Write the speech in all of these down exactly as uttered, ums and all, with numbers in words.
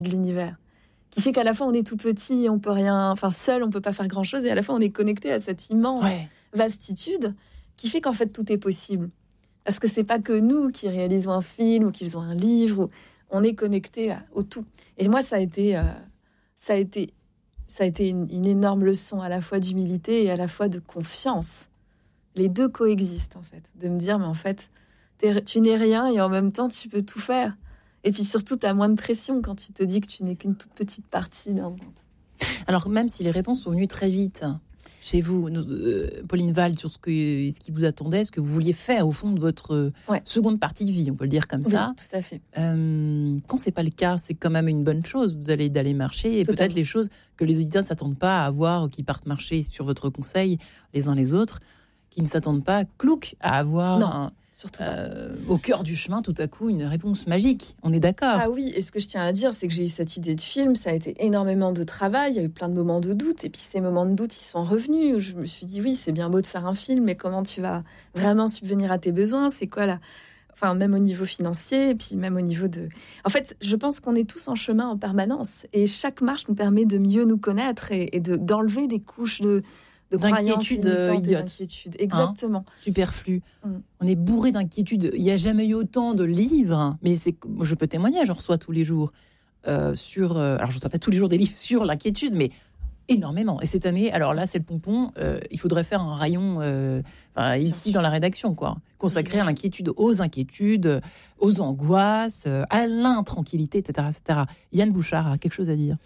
de l'univers, qui fait qu'à la fois on est tout petit et on peut rien, enfin seul on peut pas faire grand chose, et à la fois on est connecté à cette immense ouais. vastitude qui fait qu'en fait tout est possible. Parce que c'est pas que nous qui réalisons un film ou qui faisons un livre, ou on est connecté à, au tout. Et moi ça a été, euh, ça a été, ça a été une, une énorme leçon à la fois d'humilité et à la fois de confiance. Les deux coexistent en fait. De me dire mais en fait tu n'es rien et en même temps tu peux tout faire. Et puis surtout, tu as moins de pression quand tu te dis que tu n'es qu'une toute petite partie d'un monde. Alors même si les réponses sont venues très vite chez vous, euh, Pauline Wald, sur ce, que, ce qui vous attendait, ce que vous vouliez faire au fond de votre ouais. seconde partie de vie, on peut le dire comme oui, ça. Tout à fait. Euh, quand c'est pas le cas, c'est quand même une bonne chose d'aller, d'aller marcher, et Totalement. peut-être les choses que les auditeurs ne s'attendent pas à voir, qui partent marcher sur votre conseil les uns les autres, qui ne s'attendent pas, clouc, à avoir... Non. Un, Surtout euh, au cœur du chemin, tout à coup, une réponse magique. On est d'accord. Ah oui, et ce que je tiens à dire, c'est que j'ai eu cette idée de film, ça a été énormément de travail, il y a eu plein de moments de doute, et puis ces moments de doute, ils sont revenus, où je me suis dit, oui, c'est bien beau de faire un film, mais comment tu vas vraiment subvenir à tes besoins ? C'est quoi là ? Enfin, même au niveau financier, et puis même au niveau de... En fait, je pense qu'on est tous en chemin en permanence, et chaque marche nous permet de mieux nous connaître, et, et de, d'enlever des couches de... de d'inquiétude idiote. Exactement. Hein, superflu. Mm. On est bourré d'inquiétude. Il n'y a jamais eu autant de livres, mais c'est, je peux témoigner, j'en reçois tous les jours euh, sur. Euh, alors, je ne reçois pas tous les jours des livres sur l'inquiétude, mais énormément. Et cette année, alors là, c'est le pompon. Euh, il faudrait faire un rayon euh, ici dans la rédaction, quoi, consacré à l'inquiétude, aux inquiétudes, aux angoisses, à l'intranquillité, et cetera, et cetera. Yann Bouchard a quelque chose à dire.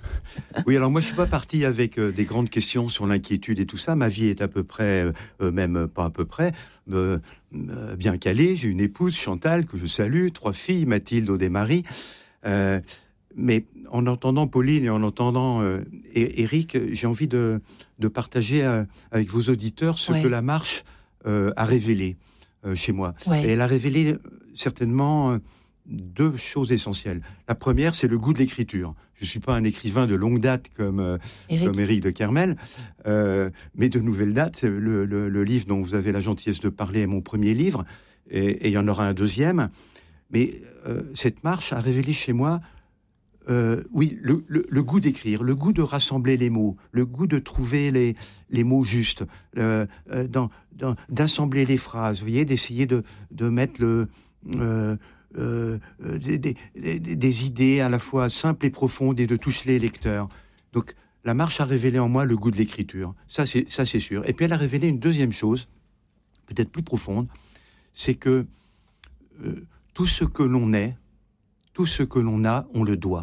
Oui, alors moi je suis pas parti avec euh, des grandes questions sur l'inquiétude et tout ça. Ma vie est à peu près, euh, même pas à peu près, euh, euh, bien calée. J'ai une épouse, Chantal, que je salue, trois filles, Mathilde, Aude et Marie. Euh, mais en entendant Pauline et en entendant euh, Éric, j'ai envie de, de partager euh, avec vos auditeurs ce ouais. que la marche euh, a révélé euh, chez moi. Ouais. Et elle a révélé certainement... Euh, deux choses essentielles. La première, c'est le goût de l'écriture. Je ne suis pas un écrivain de longue date comme euh, Éric. comme Éric de Kermel, euh, mais de nouvelle date. C'est le, le, le livre dont vous avez la gentillesse de parler est mon premier livre, et, et il y en aura un deuxième. Mais euh, cette marche a révélé chez moi, euh, oui, le, le, le goût d'écrire, le goût de rassembler les mots, le goût de trouver les, les mots justes, euh, euh, dans, dans, d'assembler les phrases, vous voyez, d'essayer de, de mettre le... Euh, Euh, des, des, des, des idées à la fois simples et profondes et de toucher les lecteurs. Donc la marche a révélé en moi le goût de l'écriture, ça c'est, ça c'est sûr. Et puis elle a révélé une deuxième chose, peut-être plus profonde, c'est que euh, tout ce que l'on est, tout ce que l'on a, on le doit.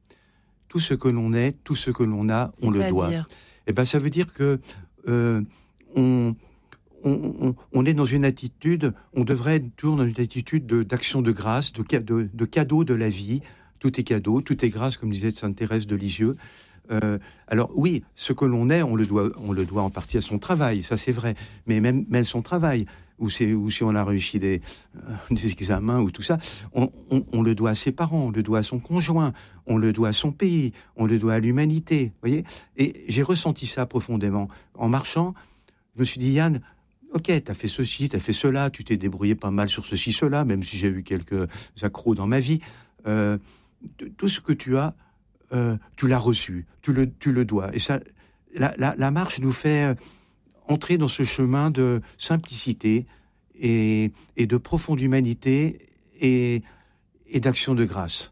Tout ce que l'on est, tout ce que l'on a, on le doit. Et ben ça veut dire que euh, on On, on, on est dans une attitude, on devrait être toujours dans une attitude de, d'action de grâce, de, de, de cadeau de la vie. Tout est cadeau, tout est grâce, comme disait Sainte Thérèse de Lisieux. Euh, alors oui, ce que l'on est, on le doit, on le doit en partie à son travail, ça c'est vrai. Mais même, même son travail, ou, c'est, ou si on a réussi des, euh, des examens ou tout ça, on, on, on le doit à ses parents, on le doit à son conjoint, on le doit à son pays, on le doit à l'humanité. Voyez. Et j'ai ressenti ça profondément en marchant. Je me suis dit, Yann, ok, t'as fait ceci, t'as fait cela, tu t'es débrouillé pas mal sur ceci, cela, même si j'ai eu quelques accros dans ma vie. Euh, tout ce que tu as, euh, tu l'as reçu, tu le, tu le dois. Et ça, la, la, la marche nous fait entrer dans ce chemin de simplicité et, et de profonde humanité et, et d'action de grâce.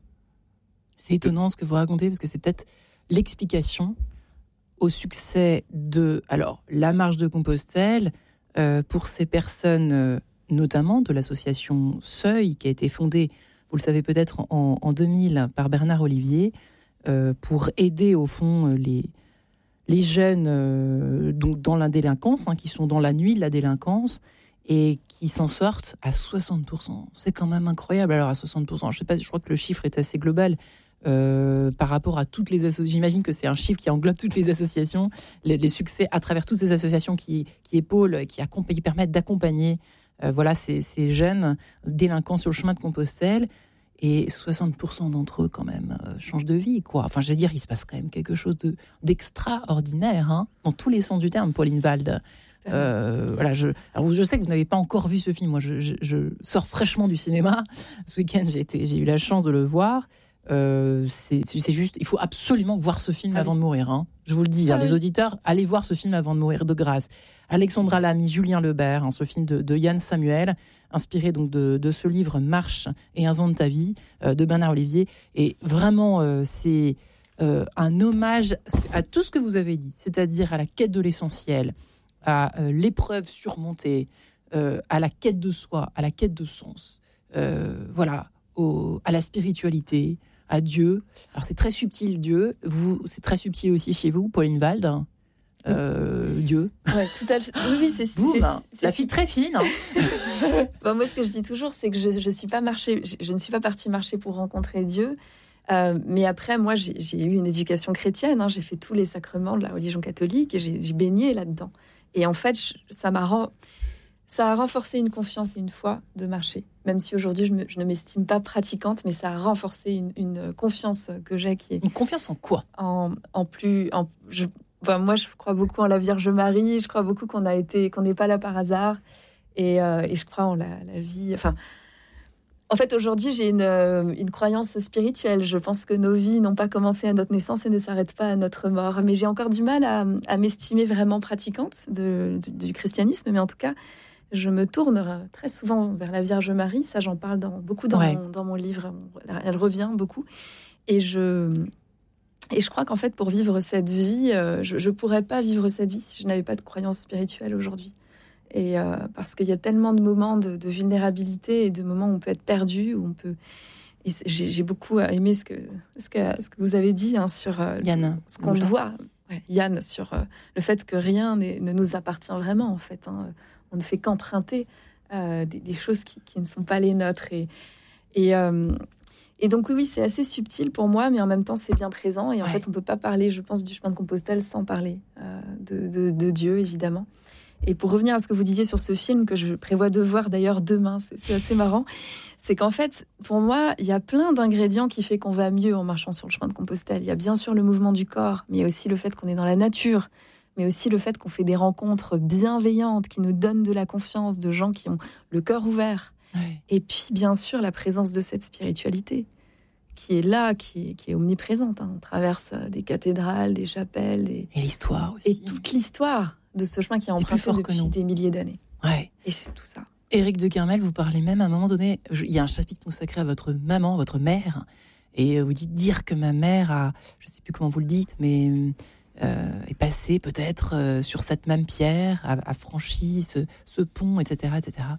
C'est étonnant ce que vous racontez, parce que c'est peut-être l'explication au succès de, alors, la marche de Compostelle, Euh, pour ces personnes, euh, notamment de l'association Seuil, qui a été fondée, vous le savez peut-être, en, en deux mille par Bernard Olivier, euh, pour aider au fond les, les jeunes euh, donc dans la délinquance, hein, qui sont dans la nuit de la délinquance, et qui s'en sortent à soixante pour cent. C'est quand même incroyable. Alors à soixante pour cent, je sais pas, je crois que le chiffre est assez global. Euh, par rapport à toutes les associations, j'imagine que c'est un chiffre qui englobe toutes les associations, les, les succès à travers toutes ces associations qui, qui épaulent, qui, qui permettent d'accompagner euh, voilà, ces, ces jeunes délinquants sur le chemin de Compostelle. Et soixante pour cent d'entre eux, quand même, euh, changent de vie, quoi. Enfin, je veux dire, il se passe quand même quelque chose de, d'extraordinaire, hein, dans tous les sens du terme, Pauline Wald. Euh, voilà, je, alors je sais que vous n'avez pas encore vu ce film. Moi, je, je, je sors fraîchement du cinéma. Ce week-end, j'ai, été, j'ai eu la chance de le voir. Euh, c'est, c'est juste, il faut absolument voir ce film ah avant oui. de mourir. Hein. Je vous le dis, ah hein, oui. les auditeurs, allez voir ce film avant de mourir, de grâce. Alexandra Lamy, Julien Lebert, hein, ce film de, de Yann Samuel, inspiré donc de, de ce livre Marche et invente ta vie euh, de Bernard Olivier. Et vraiment, euh, c'est euh, un hommage à tout ce que vous avez dit, c'est-à-dire à la quête de l'essentiel, à euh, l'épreuve surmontée, euh, à la quête de soi, à la quête de sens, euh, voilà, au, à la spiritualité, à Dieu. Alors c'est très subtil, Dieu. Vous, c'est très subtil aussi chez vous, Pauline Wald. Euh, Dieu. Ouais, tout à fait. Oui, oui, c'est, Boum, c'est, c'est, c'est la fille très fine. Hein. Bon, moi, ce que je dis toujours, c'est que je, je suis pas marché, je, je ne suis pas partie marcher pour rencontrer Dieu. Euh, mais après, moi, j'ai, j'ai eu une éducation chrétienne. Hein, j'ai fait tous les sacrements de la religion catholique et j'ai, j'ai baigné là-dedans. Et en fait, je, ça m'a rend, ça a renforcé une confiance et une foi de marcher. Même si aujourd'hui, je, me, je ne m'estime pas pratiquante, mais ça a renforcé une, une confiance que j'ai qui est... Une confiance en quoi ? En, en plus... En, je, enfin, moi, je crois beaucoup en la Vierge Marie. Je crois beaucoup qu'on a été, qu'on n'est pas là par hasard. Et, euh, et je crois en la, la vie... Enfin, en fait, aujourd'hui, j'ai une, une croyance spirituelle. Je pense que nos vies n'ont pas commencé à notre naissance et ne s'arrêtent pas à notre mort. Mais j'ai encore du mal à, à m'estimer vraiment pratiquante de, du, du christianisme. Mais en tout cas... je me tourne très souvent vers la Vierge Marie. Ça, j'en parle dans, beaucoup dans, ouais. mon, dans mon livre. Elle revient beaucoup. Et je, et je crois qu'en fait, pour vivre cette vie, euh, je ne pourrais pas vivre cette vie si je n'avais pas de croyance spirituelle aujourd'hui. Et euh, parce qu'il y a tellement de moments de, de vulnérabilité et de moments où on peut être perdu, où on peut... Et j'ai, j'ai beaucoup aimé ce que, ce que, ce que vous avez dit hein, sur euh, Yann, ce qu'on doit... Ouais, Yann, sur euh, le fait que rien ne nous appartient vraiment, en fait. Hein. On ne fait qu'emprunter euh, des, des choses qui, qui ne sont pas les nôtres. Et, et, euh, et donc, oui, oui, c'est assez subtil pour moi, mais en même temps, c'est bien présent. Et en ouais. fait, on ne peut pas parler, je pense, du chemin de Compostelle sans parler euh, de, de, de Dieu, évidemment. Et pour revenir à ce que vous disiez sur ce film, que je prévois de voir d'ailleurs demain, c'est, c'est assez marrant, c'est qu'en fait, pour moi, il y a plein d'ingrédients qui font qu'on va mieux en marchant sur le chemin de Compostelle. Il y a bien sûr le mouvement du corps, mais il y a aussi le fait qu'on est dans la nature, mais aussi le fait qu'on fait des rencontres bienveillantes qui nous donnent de la confiance, de gens qui ont le cœur ouvert. Ouais. Et puis, bien sûr, la présence de cette spiritualité qui est là, qui est, qui est omniprésente. Hein. On traverse des cathédrales, des chapelles. Des... Et l'histoire aussi. Et toute l'histoire de ce chemin qui est emprunté depuis des milliers d'années. Ouais. Et c'est tout ça. Éric de Kermel, vous parlez même à un moment donné, il y a un chapitre consacré à votre maman, votre mère, et vous dites dire que ma mère a, je ne sais plus comment vous le dites, mais... Euh, est passé peut-être euh, sur cette même pierre, a, a franchi ce, ce pont, et cetera, et cetera.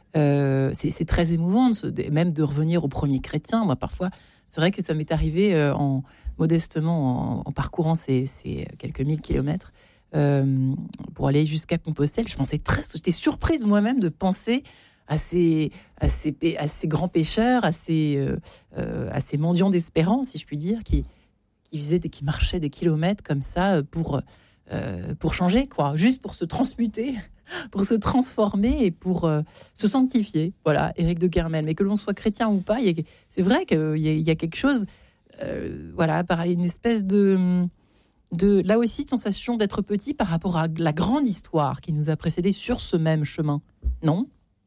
Euh, c'est, c'est très émouvant, de se, de, même de revenir au premier chrétien. Moi, parfois, c'est vrai que ça m'est arrivé euh, en, modestement en, en parcourant ces, ces quelques mille kilomètres euh, pour aller jusqu'à Compostelle. Je pensais très, j'étais surprise moi-même de penser à ces, à ces, à ces grands pécheurs, à ces, euh, euh, à ces mendiants d'espérance, si je puis dire, qui qui faisaient, qui marchaient des kilomètres comme ça pour, euh, pour changer, quoi, juste pour se transmuter, pour se transformer et pour euh, se sanctifier. Voilà, Éric de Kermel. Mais que l'on soit chrétien ou pas, il y a, c'est vrai qu'il y a, il y a quelque chose, euh, voilà, pareil, une espèce de, de, là aussi, de sensation d'être petit par rapport à la grande histoire qui nous a précédés sur ce même chemin, non ?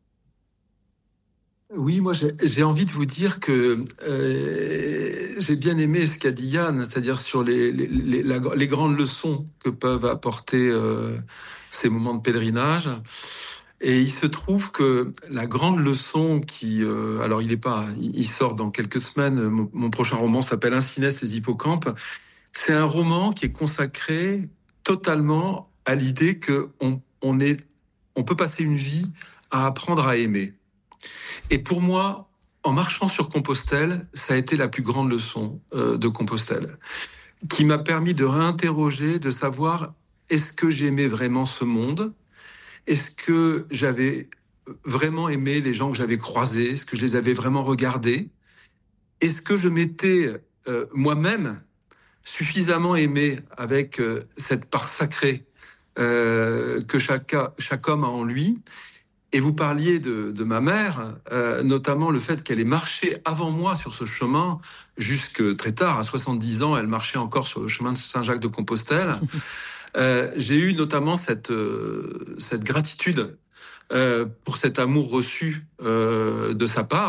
Oui, moi j'ai, j'ai envie de vous dire que euh, j'ai bien aimé ce qu'a dit Yann, c'est-à-dire sur les, les, les, la, les grandes leçons que peuvent apporter euh, ces moments de pèlerinage. Et il se trouve que la grande leçon qui... Euh, alors il est pas, il sort dans quelques semaines, mon, mon prochain roman s'appelle Incinès les hippocampes. C'est un roman qui est consacré totalement à l'idée qu'on on est, on peut passer une vie à apprendre à aimer. Et pour moi, en marchant sur Compostelle, ça a été la plus grande leçon euh, de Compostelle, qui m'a permis de réinterroger, de savoir est-ce que j'aimais vraiment ce monde ? Est-ce que j'avais vraiment aimé les gens que j'avais croisés ? Est-ce que je les avais vraiment regardés ? Est-ce que je m'étais euh, moi-même suffisamment aimé avec euh, cette part sacrée euh, que chaque, chaque homme a en lui ? Et vous parliez de, de ma mère, euh, notamment le fait qu'elle ait marché avant moi sur ce chemin jusque très tard, à soixante-dix ans, elle marchait encore sur le chemin de Saint-Jacques-de-Compostelle. Euh, j'ai eu notamment cette, euh, cette gratitude euh, pour cet amour reçu euh, de sa part,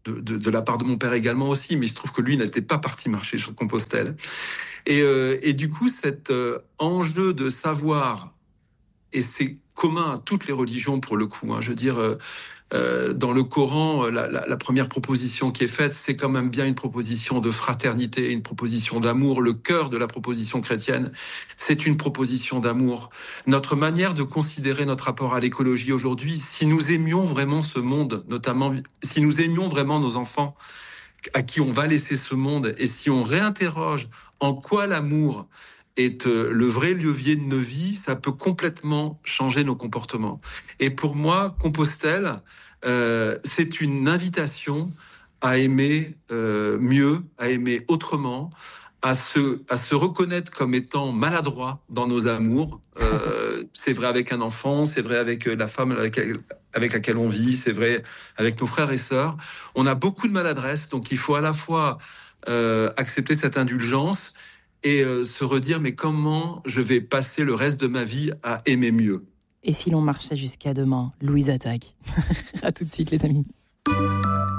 de, de, de la part de mon père également aussi, mais il se trouve que lui n'était pas parti marcher sur Compostelle. Et, euh, et du coup, cet euh, enjeu de savoir, et c'est commun à toutes les religions pour le coup, hein, je veux dire, euh, euh, dans le Coran, la, la, la première proposition qui est faite, c'est quand même bien une proposition de fraternité, une proposition d'amour. Le cœur de la proposition chrétienne, c'est une proposition d'amour. Notre manière de considérer notre rapport à l'écologie aujourd'hui, si nous aimions vraiment ce monde, notamment si nous aimions vraiment nos enfants, à qui on va laisser ce monde, et si on réinterroge en quoi l'amour est le vrai levier de nos vies, ça peut complètement changer nos comportements. Et pour moi, Compostelle, euh, c'est une invitation à aimer euh, mieux, à aimer autrement, à se, à se reconnaître comme étant maladroit dans nos amours. Euh, c'est vrai avec un enfant, c'est vrai avec la femme avec, avec laquelle on vit, c'est vrai avec nos frères et sœurs. On a beaucoup de maladresse, donc il faut à la fois euh, accepter cette indulgence et euh, se redire, mais comment je vais passer le reste de ma vie à aimer mieux? Et si l'on marchait jusqu'à demain, Louise attaque. À tout de suite, les amis.